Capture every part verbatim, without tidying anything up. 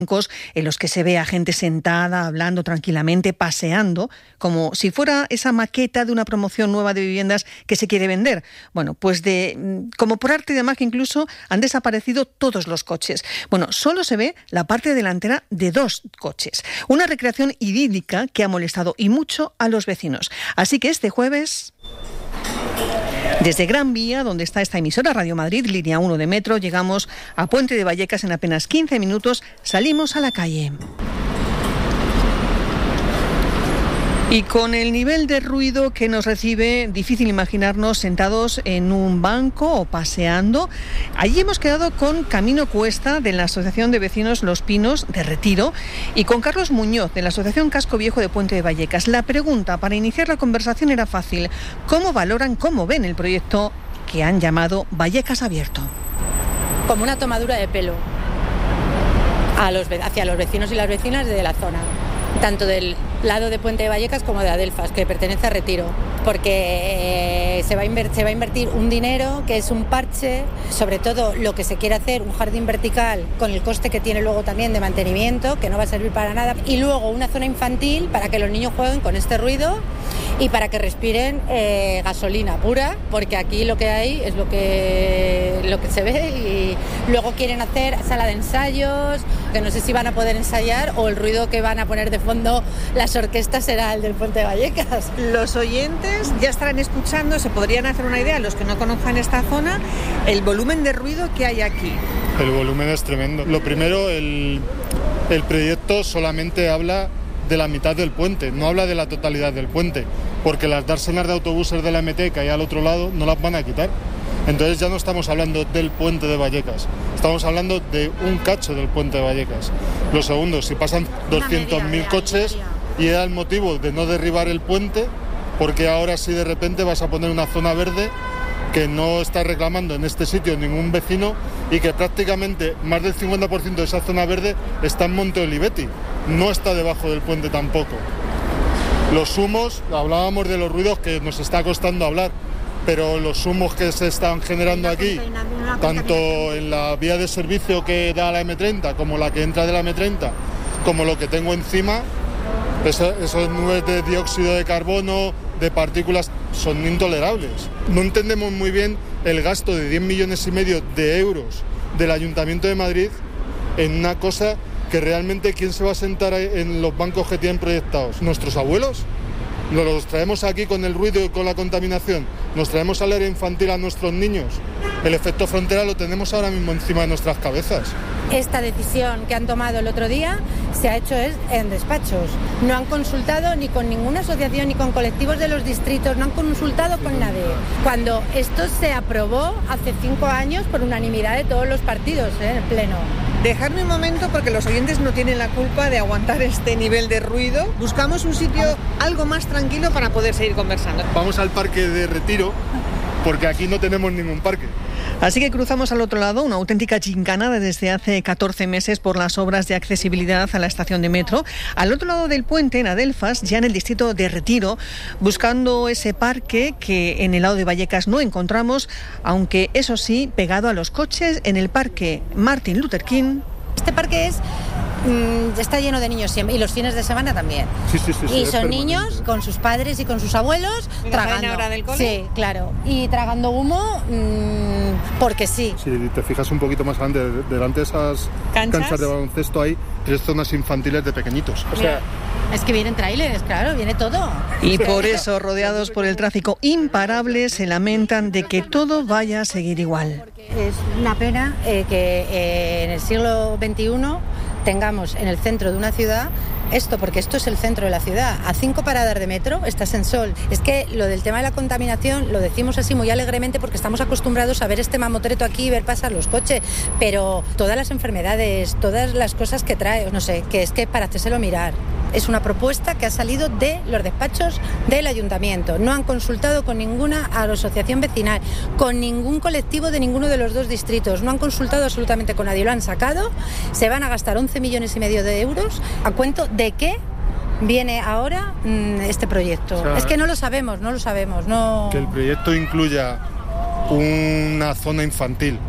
en los que se ve a gente sentada, hablando tranquilamente, paseando, como si fuera esa maqueta de una promoción nueva de viviendas que se quiere vender. Bueno, pues de como por arte de magia incluso han desaparecido todos los coches. Bueno, solo se ve la parte delantera de dos coches. Una recreación idílica que ha molestado y mucho a los vecinos. Así que este jueves, desde Gran Vía, donde está esta emisora Radio Madrid, línea uno de metro, llegamos a Puente de Vallecas en apenas quince minutos, salimos a la calle. Y con el nivel de ruido que nos recibe, difícil imaginarnos sentados en un banco o paseando. Allí hemos quedado con Camino Cuesta, de la Asociación de Vecinos Los Pinos de Retiro, y con Carlos Muñoz, de la Asociación Casco Viejo de Puente de Vallecas. La pregunta para iniciar la conversación era fácil. ¿Cómo valoran, cómo ven el proyecto que han llamado Vallecas Abierto? Como una tomadura de pelo a los, hacia los vecinos y las vecinas de la zona, tanto del lado de Puente de Vallecas como de Adelfas, que pertenece a Retiro, porque eh, se, va a inver- se va a invertir un dinero que es un parche, sobre todo lo que se quiere hacer, un jardín vertical con el coste que tiene luego también de mantenimiento, que no va a servir para nada, y luego una zona infantil para que los niños jueguen con este ruido y para que respiren eh, gasolina pura, porque aquí lo que hay es lo que, lo que se ve, y luego quieren hacer sala de ensayos, que no sé si van a poder ensayar o el ruido que van a poner de fondo las orquestas será el del Puente de Vallecas. Los oyentes ya estarán escuchando, se podrían hacer una idea, los que no conozcan esta zona, el volumen de ruido que hay aquí. El volumen es tremendo. Lo primero, el, el proyecto solamente habla de la mitad del puente, no habla de la totalidad del puente, porque las dársenas de autobuses de la M T que hay al otro lado no las van a quitar. Entonces ya no estamos hablando del Puente de Vallecas, estamos hablando de un cacho del Puente de Vallecas. Lo segundo, si pasan doscientos mil coches y era el motivo de no derribar el puente, porque ahora sí de repente vas a poner una zona verde que no está reclamando en este sitio ningún vecino y que prácticamente más del cincuenta por ciento de esa zona verde está en Monte Olivetti, no está debajo del puente tampoco. Los humos, hablábamos de los ruidos que nos está costando hablar, pero los humos que se están generando aquí, tanto en la vía de servicio que da la eme treinta como la que entra de la eme treinta, como lo que tengo encima, eso, esas nubes de dióxido de carbono, de partículas, son intolerables. No entendemos muy bien el gasto de diez millones y medio de euros del Ayuntamiento de Madrid en una cosa que realmente, ¿quién se va a sentar en los bancos que tienen proyectados? ¿Nuestros abuelos? ¿Nos los traemos aquí con el ruido y con la contaminación? ¿Nos traemos al área infantil a nuestros niños? El efecto frontera lo tenemos ahora mismo encima de nuestras cabezas. Esta decisión que han tomado el otro día se ha hecho es en despachos. No han consultado ni con ninguna asociación ni con colectivos de los distritos, no han consultado con nadie. Cuando esto se aprobó hace cinco años por unanimidad de todos los partidos, ¿eh? En el Pleno. Dejadme un momento porque los oyentes no tienen la culpa de aguantar este nivel de ruido. Buscamos un sitio algo más tranquilo para poder seguir conversando. Vamos al parque de Retiro, porque aquí no tenemos ningún parque. Así que cruzamos al otro lado, una auténtica gincana desde hace catorce meses por las obras de accesibilidad a la estación de metro. Al otro lado del puente, en Adelfas, ya en el distrito de Retiro, buscando ese parque que en el lado de Vallecas no encontramos, aunque eso sí, pegado a los coches, en el parque Martin Luther King. Este parque es mmm, está lleno de niños siempre, y los fines de semana también. Sí, sí, sí, y sí, son niños con sus padres y con sus abuelos tragando. ¿La hora del cole? Sí, claro. Y tragando humo mmm, porque sí. Si te fijas un poquito más adelante, delante de esas ¿Canchas? canchas de baloncesto hay tres zonas infantiles de pequeñitos. O sea, es que vienen tráileres, claro, viene todo. Y por eso, rodeados por el tráfico imparable, se lamentan de que todo vaya a seguir igual. Es una pena eh, que eh, en el siglo veintiuno tengamos en el centro de una ciudad esto, porque esto es el centro de la ciudad. A cinco paradas de metro estás en Sol. Es que lo del tema de la contaminación lo decimos así muy alegremente porque estamos acostumbrados a ver este mamotreto aquí y ver pasar los coches, pero todas las enfermedades, todas las cosas que trae, no sé, que es que para hacérselo mirar. Es una propuesta que ha salido de los despachos del ayuntamiento. No han consultado con ninguna asociación vecinal, con ningún colectivo de ninguno de los dos distritos. No han consultado absolutamente con nadie. Lo han sacado. Se van a gastar once millones y medio de euros. ¿A cuento de qué viene ahora mmm, este proyecto? O sea, es que no lo sabemos, no lo sabemos. No... Que el proyecto incluya una zona infantil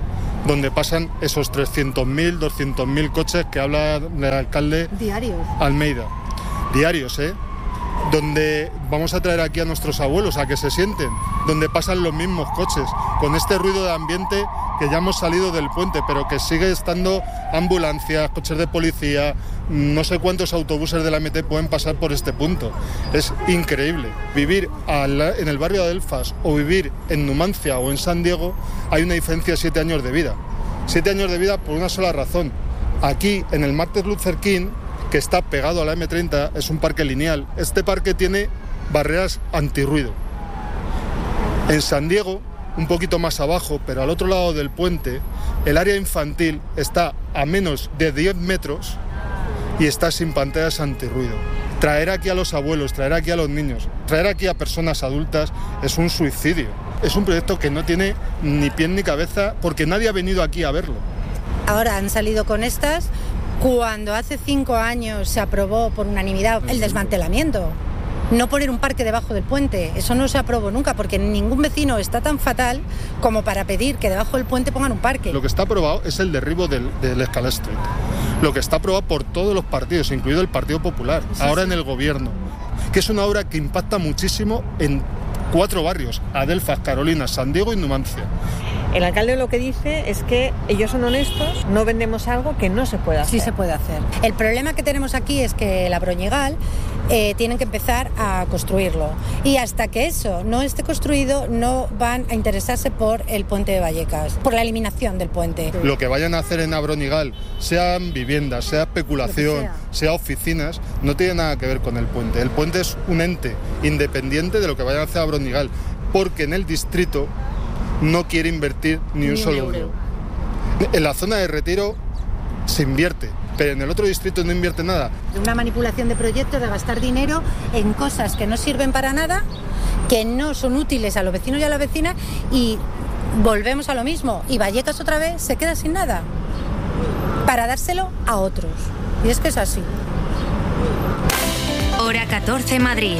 donde pasan esos trescientos mil, doscientos mil coches que habla el alcalde Diarios. Almeida. Diarios, ¿eh? Donde vamos a traer aquí a nuestros abuelos a que se sienten, donde pasan los mismos coches, con este ruido de ambiente que ya hemos salido del puente, pero que sigue estando ambulancias, coches de policía, no sé cuántos autobuses de la M T pueden pasar por este punto. Es increíble. Vivir en el barrio de Adelfas o vivir en Numancia o en San Diego, hay una diferencia de siete años de vida. Siete años de vida por una sola razón. Aquí, en el Martin Luther King, que está pegado a la eme treinta, es un parque lineal. Este parque tiene barreras antirruido. En San Diego, un poquito más abajo, pero al otro lado del puente, el área infantil está a menos de diez metros y está sin pantallas antirruido. Traer aquí a los abuelos, traer aquí a los niños, traer aquí a personas adultas es un suicidio. Es un proyecto que no tiene ni pie ni cabeza porque nadie ha venido aquí a verlo. Ahora han salido con estas cuando hace cinco años se aprobó por unanimidad el desmantelamiento. No poner un parque debajo del puente, eso no se aprobó nunca, porque ningún vecino está tan fatal como para pedir que debajo del puente pongan un parque. Lo que está aprobado es el derribo del, del Escalá Street. Lo que está aprobado por todos los partidos, incluido el Partido Popular, sí, ahora sí. En el gobierno, que es una obra que impacta muchísimo en cuatro barrios: Adelfas, Carolina, San Diego y Numancia. El alcalde lo que dice es que ellos son honestos, no vendemos algo que no se puede hacer. Sí se puede hacer. El problema que tenemos aquí es que la Broñigal eh, tienen que empezar a construirlo. Y hasta que eso no esté construido, no van a interesarse por el puente de Vallecas, por la eliminación del puente. Lo que vayan a hacer en Abronigal, sean viviendas, sea especulación, sea. sea oficinas, no tiene nada que ver con el puente. El puente es un ente independiente de lo que vayan a hacer a Abronigal, porque en el distrito no quiere invertir ni un solo euro. En la zona de Retiro se invierte, pero en el otro distrito no invierte nada. Una manipulación de proyectos, de gastar dinero en cosas que no sirven para nada, que no son útiles a los vecinos y a las vecinas, y volvemos a lo mismo. Y Vallecas otra vez se queda sin nada para dárselo a otros. Y es que es así. Hora catorce, Madrid.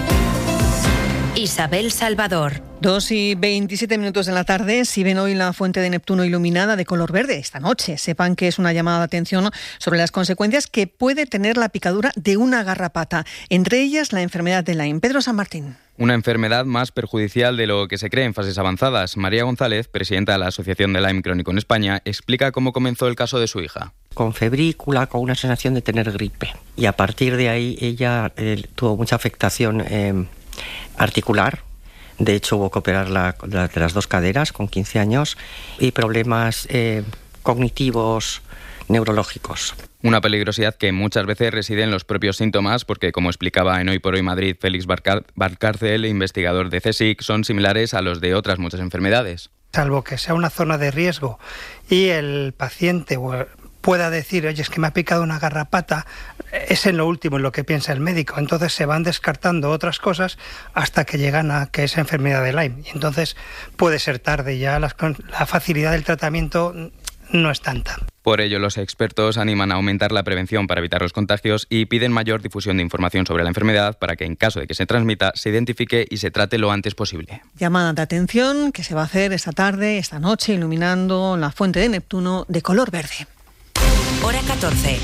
Isabel Salvador. Dos y veintisiete minutos de la tarde. Si ven hoy la fuente de Neptuno iluminada de color verde esta noche, sepan que es una llamada de atención sobre las consecuencias que puede tener la picadura de una garrapata, entre ellas la enfermedad de Lyme. Pedro San Martín. Una enfermedad más perjudicial de lo que se cree en fases avanzadas. María González, presidenta de la Asociación de Lyme Crónico en España, explica cómo comenzó el caso de su hija. Con febrícula, con una sensación de tener gripe. Y a partir de ahí ella eh, tuvo mucha afectación eh, articular. De hecho, hubo que operar la, la de las dos caderas con quince años y problemas eh, cognitivos, neurológicos. Una peligrosidad que muchas veces reside en los propios síntomas porque, como explicaba en Hoy por Hoy Madrid Félix Valcárcel, investigador de CSIC, son similares a los de otras muchas enfermedades. Salvo que sea una zona de riesgo y el paciente pueda decir, oye, es que me ha picado una garrapata, es en lo último en lo que piensa el médico. Entonces se van descartando otras cosas hasta que llegan a que es enfermedad de Lyme. Y entonces puede ser tarde, ya la, la facilidad del tratamiento no es tanta. Por ello, los expertos animan a aumentar la prevención para evitar los contagios y piden mayor difusión de información sobre la enfermedad para que, en caso de que se transmita, se identifique y se trate lo antes posible. Llamada de atención que se va a hacer esta tarde, esta noche, iluminando la fuente de Neptuno de color verde. Hora catorce.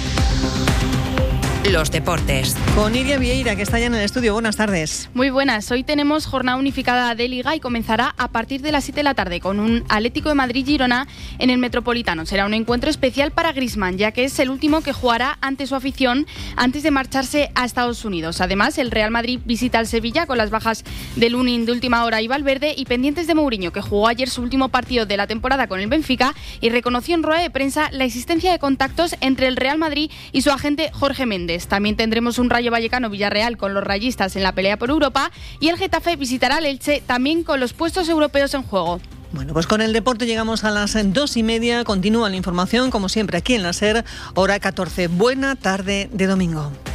Los deportes. Con Iria Vieira, que está ya en el estudio. Buenas tardes. Muy buenas. Hoy tenemos jornada unificada de Liga y comenzará a partir de las siete de la tarde con un Atlético de Madrid-Girona en el Metropolitano. Será un encuentro especial para Griezmann, ya que es el último que jugará ante su afición antes de marcharse a Estados Unidos. Además, el Real Madrid visita al Sevilla con las bajas de Lunin de última hora y Valverde, y pendientes de Mourinho, que jugó ayer su último partido de la temporada con el Benfica y reconoció en rueda de prensa la existencia de contactos entre el Real Madrid y su agente Jorge Méndez. También tendremos un Rayo Vallecano-Villarreal con los rayistas en la pelea por Europa, y el Getafe visitará al Elche también con los puestos europeos en juego. Bueno, pues con el deporte llegamos a las dos y media. Continúa la información, como siempre, aquí en la SER, hora catorce. Buena tarde de domingo.